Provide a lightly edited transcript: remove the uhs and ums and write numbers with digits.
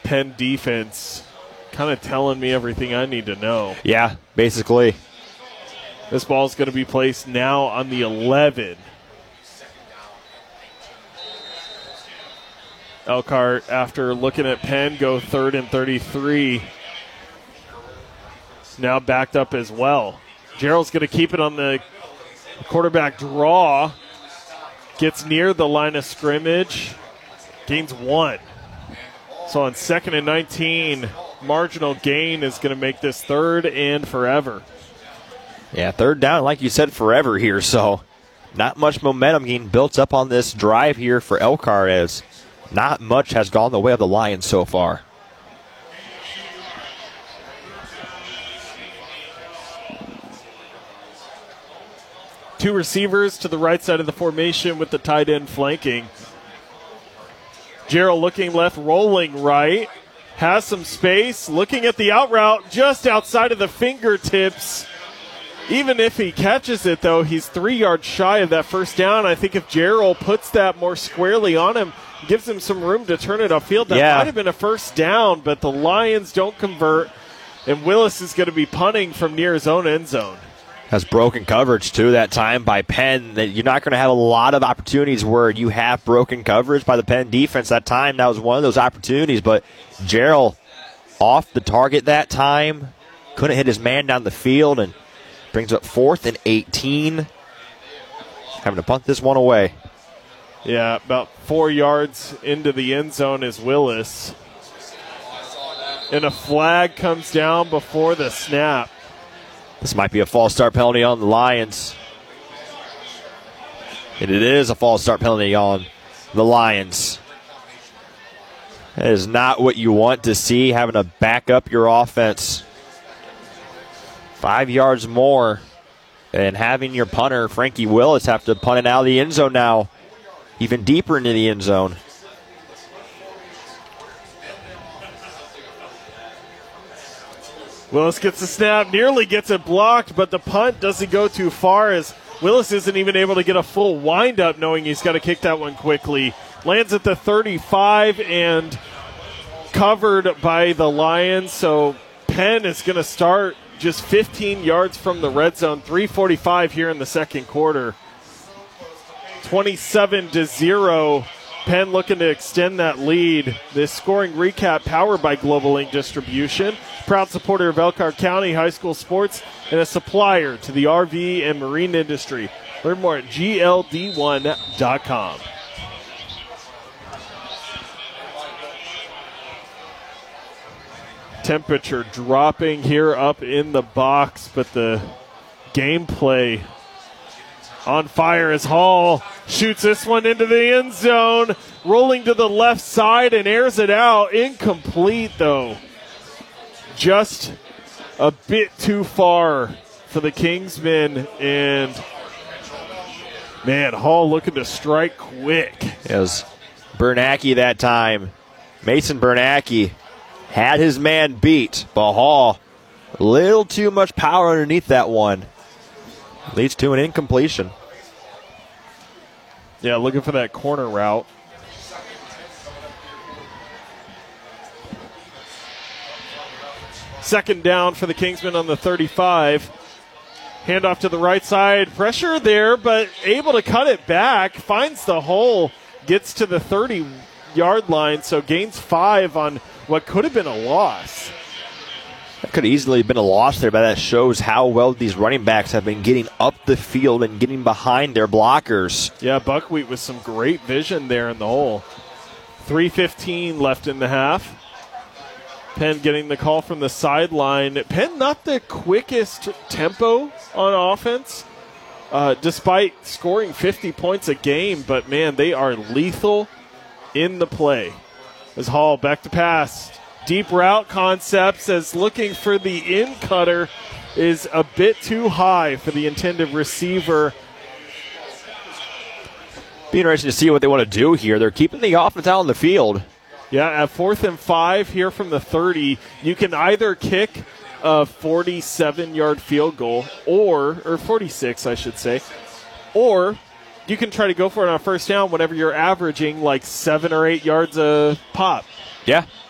Penn defense kind of telling me everything I need to know. Yeah, basically. This ball is going to be placed now on the 11. Elkhart, after looking at Penn, go 3rd and 33. Now backed up as well. Gerald's going to keep it on the quarterback draw. Gets near the line of scrimmage. Gains 1. So on 2nd and 19, marginal gain is going to make this 3rd and forever. Yeah, 3rd down, like you said, forever here. So not much momentum getting built up on this drive here for Elkhart, as not much has gone the way of the Lions so far. Two receivers to the right side of the formation with the tight end flanking. Gerald looking left, rolling right. Has some space. Looking at the out route just outside of the fingertips. Even if he catches it, though, he's 3 yards shy of that first down. I think if Gerald puts that more squarely on him, gives him some room to turn it upfield, that might have been a first down, but the Lions don't convert, and Willis is going to be punting from near his own end zone. Has broken coverage, too, that time by Penn. That you're not going to have a lot of opportunities where you have broken coverage by the Penn defense. That time, that was one of those opportunities, but Gerald off the target that time. Couldn't hit his man down the field, and brings up 4th and 18. Having to punt this one away. Yeah, about 4 yards into the end zone is Willis. And a flag comes down before the snap. This might be a false start penalty on the Lions. And it is a false start penalty on the Lions. That is not what you want to see, having to back up your offense 5 yards more, and having your punter, Frankie Willis, have to punt it out of the end zone now, even deeper into the end zone. Willis gets the snap, nearly gets it blocked, but the punt doesn't go too far, as Willis isn't even able to get a full windup, knowing he's got to kick that one quickly. Lands at the 35 and covered by the Lions, so Penn is going to start just 15 yards from the red zone. 3:45 here in the second quarter. 27-0. Penn looking to extend that lead. This scoring recap powered by Global Ink Distribution. Proud supporter of Elkhart County High School sports and a supplier to the RV and marine industry. Learn more at gld1.com. Temperature dropping here up in the box, but the gameplay on fire as Hall shoots this one into the end zone, rolling to the left side and airs it out. Incomplete, though. Just a bit too far for the Kingsmen, and man, Hall looking to strike quick. It was Bernacki that time. Mason Bernacki had his man beat, but Hall, a little too much power underneath that one. Leads to an incompletion. Yeah, looking for that corner route. Second down for the Kingsmen on the 35. Handoff to the right side. Pressure there, but able to cut it back. Finds the hole. Gets to the 30-yard line, so gains 5 on what could have been a loss. That could have easily been a loss there, but that shows how well these running backs have been getting up the field and getting behind their blockers. Yeah, Buckwheat with some great vision there in the hole. 3:15 left in the half. Penn getting the call from the sideline. Penn not the quickest tempo on offense, despite scoring 50 points a game, but man, they are lethal in the play. As Hall back to pass. Deep route concepts, as looking for the in cutter is a bit too high for the intended receiver. Be interesting to see what they want to do here. They're keeping the offense out on the field. Yeah, at 4th and 5 here from the 30, you can either kick a 47-yard field goal or 46, I should say, or you can try to go for it on first down whenever you're averaging like 7 or 8 yards a pop. Yeah,